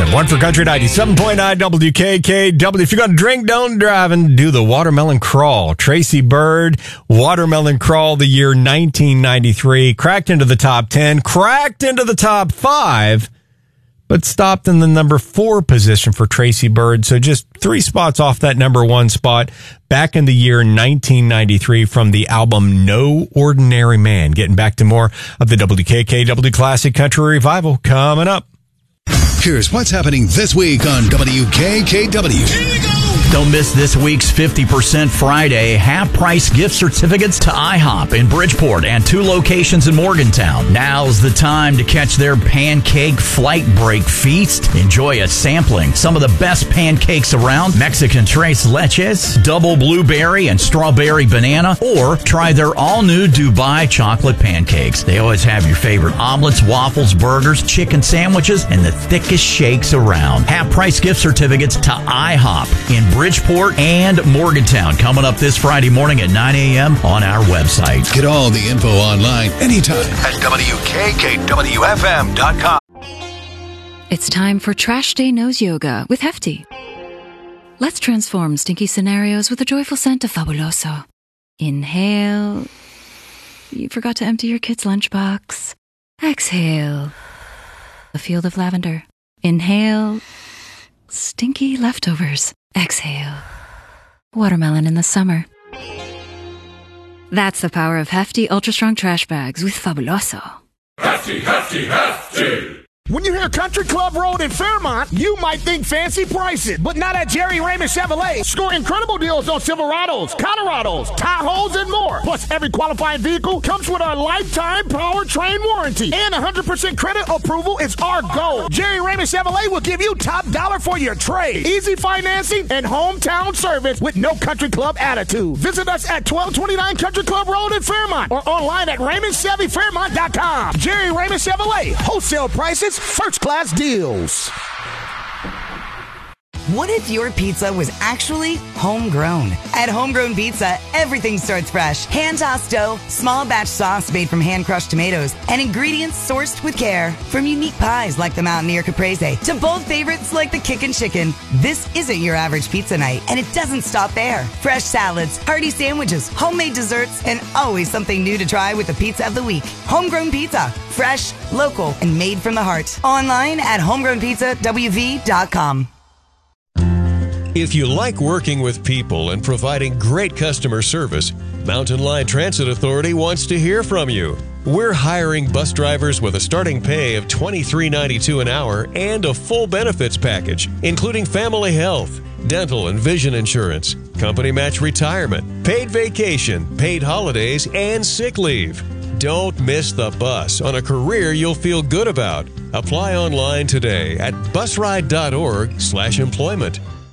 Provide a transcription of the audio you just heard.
One for Country 97.9 WKKW. If you're going to drink, don't drive, and do the Watermelon Crawl. Tracy Byrd, Watermelon Crawl, the year 1993. Cracked into the top 10, cracked into the top 5, but stopped in the number 4 position for Tracy Byrd. So just 3 spots off that number 1 spot back in the year 1993 from the album No Ordinary Man. Getting back to more of the WKKW Classic Country Revival coming up. Here's what's happening this week on WKKW. Here we go. Don't miss this week's 50% Friday half-price gift certificates to IHOP in Bridgeport and 2 locations in Morgantown. Now's the time to catch their pancake flight break feast. Enjoy a sampling. Some of the best pancakes around, Mexican tres leches, double blueberry and strawberry banana, or try their all-new Dubai chocolate pancakes. They always have your favorite omelets, waffles, burgers, chicken sandwiches, and the thickest shakes around. Half-price gift certificates to IHOP in Bridgeport and Morgantown coming up this Friday morning at 9 a.m. on our website. Get all the info online anytime at WKKWFM.com. It's time for Trash Day Nose Yoga with Hefty. Let's transform stinky scenarios with the joyful scent of Fabuloso. Inhale. You forgot to empty your kid's lunchbox. Exhale. A field of lavender. Inhale. Stinky leftovers. Exhale. Watermelon in the summer. That's the power of Hefty Ultra Strong Trash Bags with Fabuloso. Hefty, Hefty, Hefty! When you hear Country Club Road in Fairmont, you might think fancy prices, but not at Jerry Raymond Chevrolet. Score incredible deals on Silverados, Colorados, Tahoes, and more. Plus, every qualifying vehicle comes with our lifetime powertrain warranty, and 100% credit approval is our goal. Jerry Raymond Chevrolet will give you top dollar for your trade, easy financing, and hometown service with no Country Club attitude. Visit us at 1229 Country Club Road in Fairmont or online at RaymondChevyFairmont.com. Jerry Raymond Chevrolet, wholesale prices, first-class deals. What if your pizza was actually homegrown? At Homegrown Pizza, everything starts fresh. Hand-tossed dough, small batch sauce made from hand-crushed tomatoes, and ingredients sourced with care. From unique pies like the Mountaineer Caprese to bold favorites like the Kickin' Chicken. This isn't your average pizza night, and it doesn't stop there. Fresh salads, hearty sandwiches, homemade desserts, and always something new to try with the Pizza of the Week. Homegrown Pizza. Fresh, local, and made from the heart. Online at homegrownpizzawv.com. If you like working with people and providing great customer service, Mountain Line Transit Authority wants to hear from you. We're hiring bus drivers with a starting pay of $23.92 an hour and a full benefits package, including family health, dental and vision insurance, company match retirement, paid vacation, paid holidays, and sick leave. Don't miss the bus on a career you'll feel good about. Apply online today at busride.org/employment.